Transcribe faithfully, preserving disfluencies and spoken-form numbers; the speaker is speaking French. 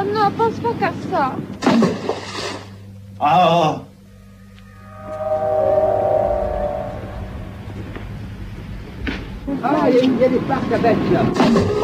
Oh non, pense pas qu'à ça. Ah. Ah, il y a, il y a des parcs à bêtes là.